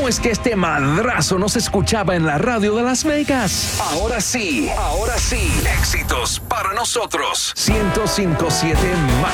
es que este madrazo no se escuchaba en la radio de Las Vegas? Ahora sí, éxitos para nosotros. 105.7 más.